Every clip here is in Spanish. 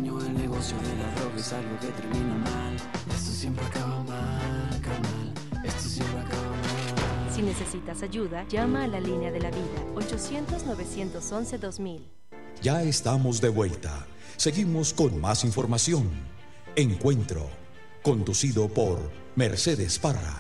dueño del negocio de la ropa es algo que termina mal. Esto siempre acaba mal, carnal. Esto siempre acaba mal. Si necesitas ayuda, llama a la línea de la vida, 800-911-2000. Ya estamos de vuelta. Seguimos con más información. Encuentro, conducido por Mercedes Parra.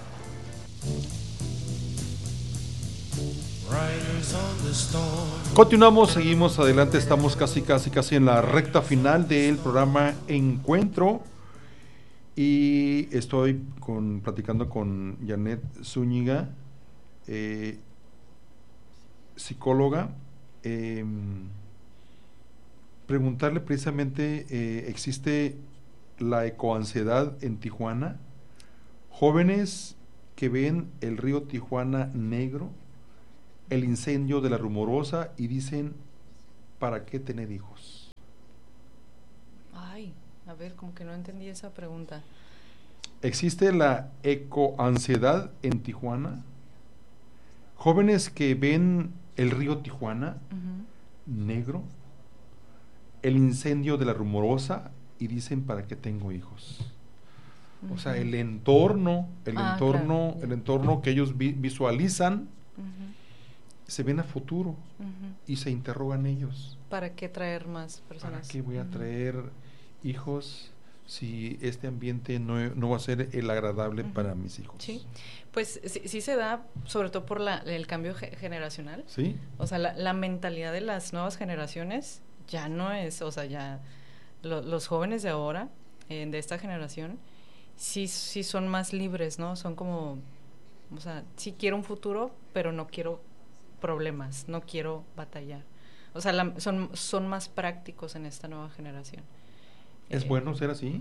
Continuamos, seguimos adelante, estamos casi en la recta final del programa Encuentro y estoy platicando con Janet Zúñiga, psicóloga. Preguntarle precisamente, ¿existe la ecoansiedad en Tijuana? Jóvenes que ven el río Tijuana negro, el incendio de la Rumorosa y dicen, ¿para qué tener hijos? Ay, a ver, como que no entendí esa pregunta. ¿Existe la ecoansiedad en Tijuana? Jóvenes que ven el río Tijuana negro, el incendio de la Rumorosa y dicen, ¿para qué tengo hijos? O sea, el entorno que ellos visualizan, se ven a futuro y se interrogan ellos. ¿Para qué traer más personas? ¿Para qué voy a traer hijos si este ambiente no va a ser el agradable para mis hijos? Sí, pues sí se da, sobre todo por el cambio generacional. Sí. O sea, la mentalidad de las nuevas generaciones ya no es, o sea, ya los jóvenes de ahora, de esta generación, sí son más libres, ¿no? Son como, o sea, sí quiero un futuro, pero no quiero problemas, no quiero batallar. O sea, son más prácticos en esta nueva generación. ¿Es bueno ser así?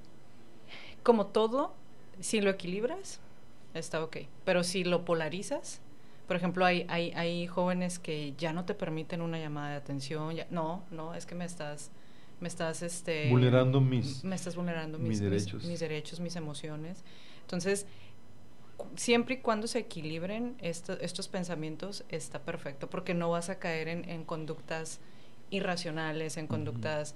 Como todo, si lo equilibras, está ok. Pero si lo polarizas, por ejemplo, hay jóvenes que ya no te permiten una llamada de atención. No, es que me estás vulnerando mis derechos, mis emociones. Entonces, siempre y cuando se equilibren estos pensamientos, está perfecto, porque no vas a caer en conductas irracionales, en conductas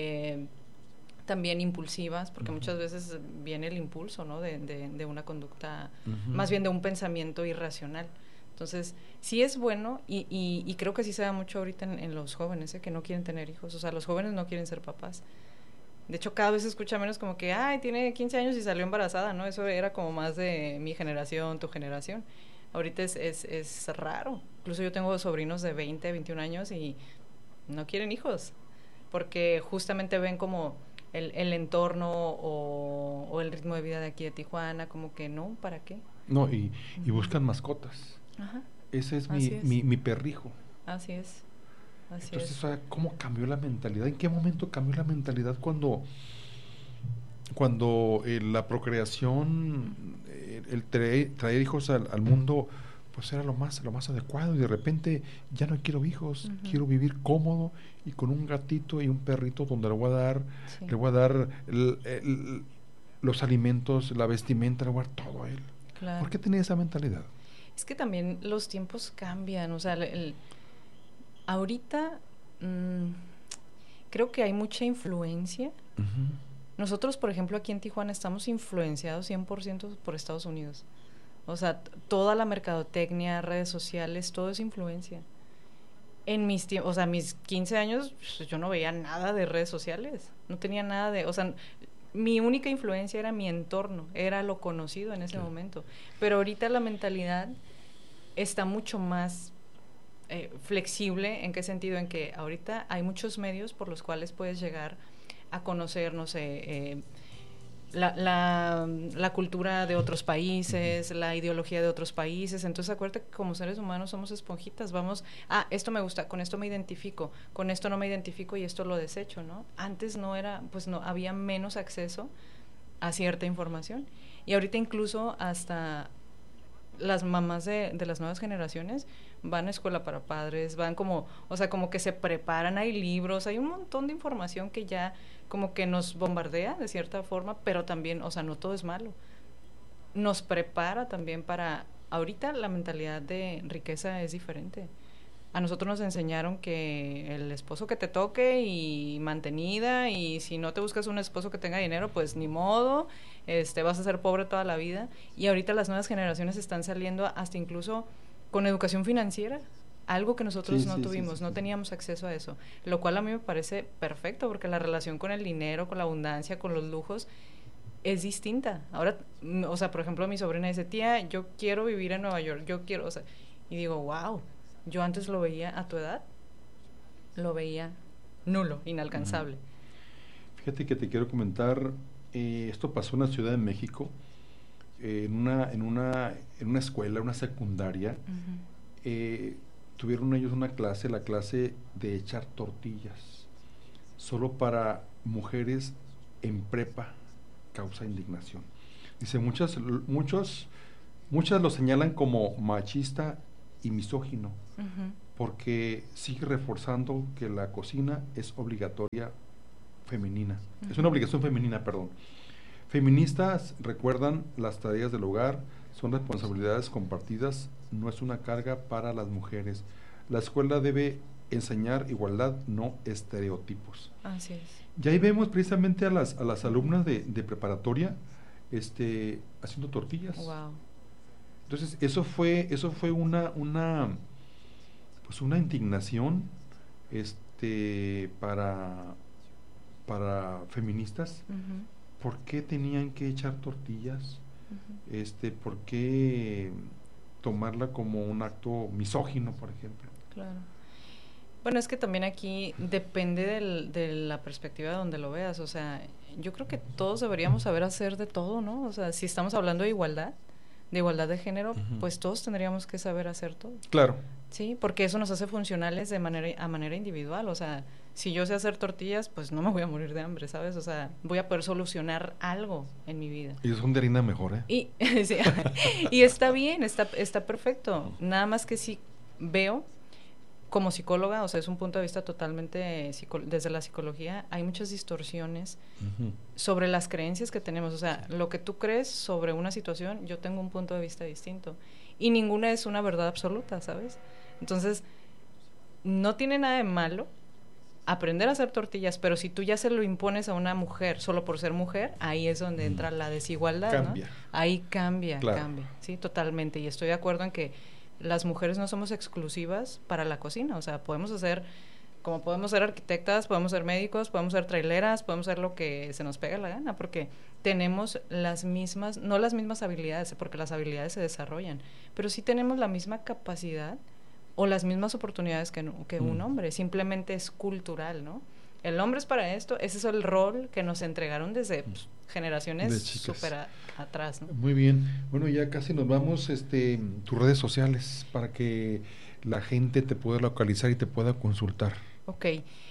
también impulsivas, porque muchas veces viene el impulso, ¿no? de una conducta, más bien de un pensamiento irracional. Entonces, sí es bueno, y creo que sí se da mucho ahorita en los jóvenes, que no quieren tener hijos. O sea, los jóvenes no quieren ser papás. De hecho, cada vez se escucha menos como que, ay, tiene 15 años y salió embarazada, ¿no? Eso era como más de mi generación, tu generación. Ahorita es raro. Incluso yo tengo sobrinos de 20, 21 años y no quieren hijos, porque justamente ven como el entorno o el ritmo de vida de aquí de Tijuana, como que no, ¿para qué? No, y buscan mascotas. Ajá. Ese es mi perrijo. Así es. Entonces, o sea, ¿cómo cambió la mentalidad? ¿En qué momento cambió la mentalidad cuando la procreación, el traer hijos al mundo, pues era lo más adecuado, y de repente ya no quiero hijos, quiero vivir cómodo y con un gatito y un perrito donde le voy a dar los alimentos, la vestimenta, le voy a dar todo a él? Claro. ¿Por qué tenía esa mentalidad? Es que también los tiempos cambian, o sea, ahorita creo que hay mucha influencia. Nosotros, por ejemplo, aquí en Tijuana estamos influenciados 100% por Estados Unidos. O sea, toda la mercadotecnia, redes sociales, todo es influencia. En mis tiempos, o sea, mis 15 años, pues, yo no veía nada de redes sociales, no tenía nada o sea, mi única influencia era mi entorno, era lo conocido en ese momento. Pero ahorita la mentalidad está mucho más flexible. ¿En qué sentido? En que ahorita hay muchos medios por los cuales puedes llegar a conocer, no sé, la cultura de otros países, la ideología de otros países. Entonces acuérdate que como seres humanos somos esponjitas, vamos, esto me gusta, con esto me identifico, con esto no me identifico y esto lo desecho, ¿no? Antes no era, pues no, había menos acceso a cierta información, y ahorita incluso hasta las mamás de las nuevas generaciones van a escuela para padres, van como, o sea, como que se preparan, hay libros, hay un montón de información que ya como que nos bombardea de cierta forma, pero también, o sea, no todo es malo. Nos prepara también para, ahorita la mentalidad de riqueza es diferente. A nosotros nos enseñaron que el esposo que te toque y mantenida, y si no te buscas un esposo que tenga dinero, pues ni modo, vas a ser pobre toda la vida. Y ahorita las nuevas generaciones están saliendo hasta incluso con educación financiera, algo que nosotros no tuvimos, no teníamos acceso a eso, lo cual a mí me parece perfecto, porque la relación con el dinero, con la abundancia, con los lujos, es distinta. Ahora, o sea, por ejemplo, mi sobrina dice, tía, yo quiero vivir en Nueva York, yo quiero, o sea, y digo, wow, yo antes lo veía a tu edad, lo veía nulo, inalcanzable. Fíjate que te quiero comentar, esto pasó en la Ciudad de México, en una escuela, una secundaria, tuvieron ellos una clase, la clase de echar tortillas, solo para mujeres en prepa, causa indignación. Dice, muchas lo señalan como machista y misógino, porque sigue reforzando que la cocina es obligatoria femenina, es una obligación femenina, perdón. Feministas recuerdan las tareas del hogar, son responsabilidades compartidas, no es una carga para las mujeres. La escuela debe enseñar igualdad, no estereotipos. Así es. Y ahí vemos precisamente a las alumnas de preparatoria haciendo tortillas. Wow. Entonces, eso fue una indignación para feministas. ¿Por qué tenían que echar tortillas? ¿Por qué tomarla como un acto misógino, por ejemplo? Claro. Bueno, es que también aquí depende de la perspectiva de donde lo veas. O sea, yo creo que todos deberíamos saber hacer de todo, ¿no? O sea, si estamos hablando de igualdad de género, pues todos tendríamos que saber hacer todo. Claro. Sí, porque eso nos hace funcionales a manera individual. O sea, si yo sé hacer tortillas, pues no me voy a morir de hambre, ¿sabes? O sea, voy a poder solucionar algo en mi vida. Y son de harina mejor, ¿eh? Y, sí, y está bien, está perfecto. Nada más que sí veo, como psicóloga, o sea, es un punto de vista totalmente desde la psicología, hay muchas distorsiones sobre las creencias que tenemos. O sea, lo que tú crees sobre una situación, yo tengo un punto de vista distinto. Y ninguna es una verdad absoluta, ¿sabes? Entonces, no tiene nada de malo aprender a hacer tortillas, pero si tú ya se lo impones a una mujer solo por ser mujer, ahí es donde entra la desigualdad, cambia. ¿no? Ahí cambia, claro. Cambia, sí, totalmente. Y estoy de acuerdo en que las mujeres no somos exclusivas para la cocina. O sea, podemos ser arquitectas, podemos ser médicos, podemos ser traileras, podemos ser lo que se nos pega la gana, porque tenemos no las mismas habilidades, porque las habilidades se desarrollan, pero sí tenemos la misma capacidad o las mismas oportunidades que un hombre. Simplemente es cultural, ¿no? El hombre es para esto, ese es el rol que nos entregaron desde generaciones súper atrás, ¿no? Muy bien. Bueno, ya casi nos vamos. Tus redes sociales para que la gente te pueda localizar y te pueda consultar. Ok.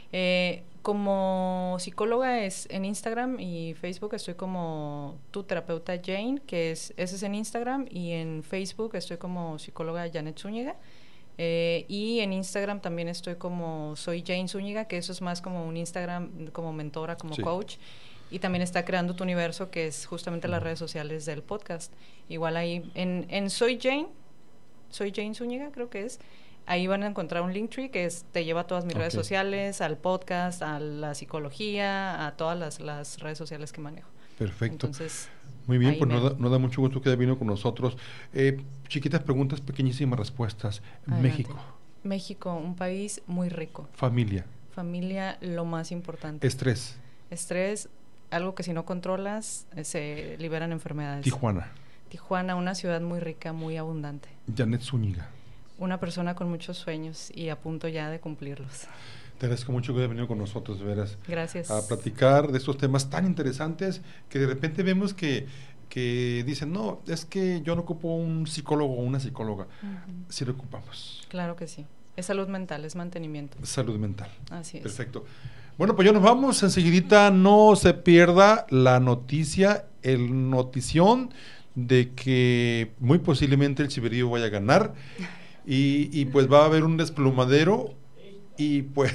Como psicóloga en Instagram y Facebook estoy como tu terapeuta Jane, ese es en Instagram, y en Facebook estoy como psicóloga Janet Zúñiga. Y en Instagram también estoy como soy Jane Zúñiga, que eso es más como un Instagram como mentora, como coach. Y también está Creando tu Universo, que es justamente las redes sociales del podcast. Igual ahí en Soy Jane Zúñiga, creo que es. Ahí van a encontrar un Linktree que te lleva a todas mis redes sociales, al podcast, a la psicología, a todas las redes sociales que manejo. Perfecto. Entonces, muy bien, pues nos da mucho gusto que haya venido con nosotros. Chiquitas preguntas, pequeñísimas respuestas. Adelante. México, un país muy rico. Familia, lo más importante. Estrés, algo que si no controlas, se liberan enfermedades. Tijuana, una ciudad muy rica, muy abundante. Janet Zúñiga, una persona con muchos sueños y a punto ya de cumplirlos. Te agradezco mucho que hayas venido con nosotros, de veras. Gracias. A platicar de estos temas tan interesantes que de repente vemos que dicen, no, es que yo no ocupo un psicólogo o una psicóloga. Sí lo ocupamos. Claro que sí. Es salud mental, es mantenimiento. Salud mental. Así es. Perfecto. Bueno, pues ya nos vamos. Enseguidita no se pierda la noticia, el notición de que muy posiblemente el Chiverío vaya a ganar y pues va a haber un desplumadero y pues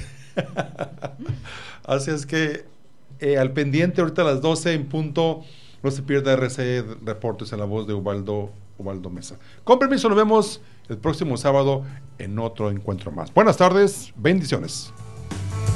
así es que al pendiente ahorita a las 12 en punto no se pierda RC Reportes en la voz de Ubaldo Mesa. Con permiso, nos vemos el próximo sábado en otro encuentro más. Buenas tardes, bendiciones.